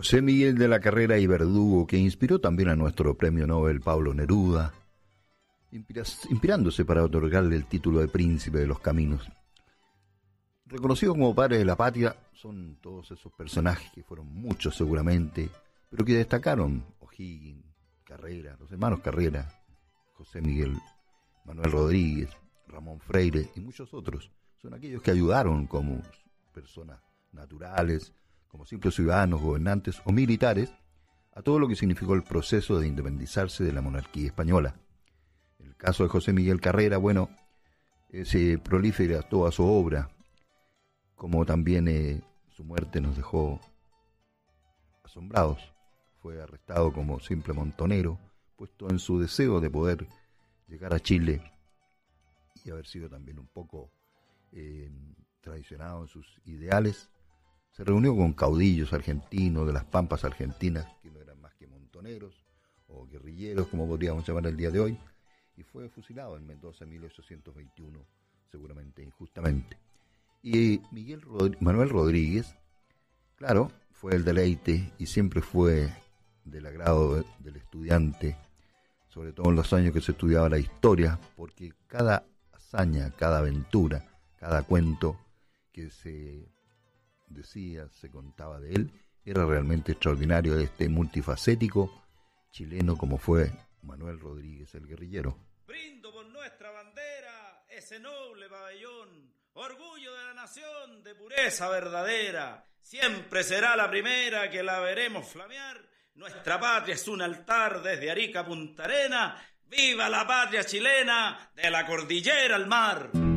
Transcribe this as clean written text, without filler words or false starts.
José Miguel de la Carrera y Verdugo, que inspiró también a nuestro premio Nobel Pablo Neruda, inspirándose para otorgarle el título de Príncipe de los Caminos. Reconocidos como padres de la patria, son todos esos personajes que fueron muchos seguramente, pero que destacaron: O'Higgins, Carrera, los hermanos Carrera, José Miguel, Manuel Rodríguez, Ramón Freire y muchos otros. Son aquellos que ayudaron como personas naturales, como simples ciudadanos, gobernantes o militares, a todo lo que significó el proceso de independizarse de la monarquía española. En el caso de José Miguel Carrera, se prolifera toda su obra, como también su muerte nos dejó asombrados. Fue arrestado como simple montonero, puesto en su deseo de poder llegar a Chile y haber sido también un poco traicionado en sus ideales. Se reunió con caudillos argentinos de las pampas argentinas, que no eran más que montoneros o guerrilleros, como podríamos llamar el día de hoy, y fue fusilado en Mendoza en 1821, seguramente injustamente. Y Manuel Rodríguez, claro, fue el deleite y siempre fue del agrado del estudiante, sobre todo en los años que se estudiaba la historia, porque cada hazaña, cada aventura, cada cuento que se decía, se contaba de él, era realmente extraordinario, de este multifacético chileno como fue Manuel Rodríguez el guerrillero. Brindo por nuestra bandera, ese noble pabellón, orgullo de la nación, de pureza verdadera, siempre será la primera que la veremos flamear. Nuestra patria es un altar desde Arica a Punta Arena. ¡Viva la patria chilena, de la cordillera al mar!